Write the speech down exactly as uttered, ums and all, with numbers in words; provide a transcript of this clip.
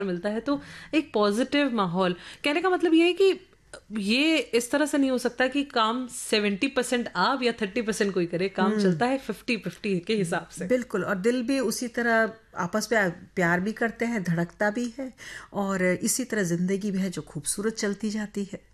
मिलता है, तो एक पॉजिटिव माहौल। कहने का मतलब ये है कि ये इस तरह से नहीं हो सकता कि काम सेवेंटी परसेंट आप या थर्टी परसेंट कोई करे, काम हुँ, चलता है फिफ्टी फिफ्टी के हिसाब से। बिल्कुल। और दिल भी उसी तरह आपस में प्यार भी करते हैं, धड़कता भी है और इसी तरह ज़िंदगी भी है जो खूबसूरत चलती जाती है।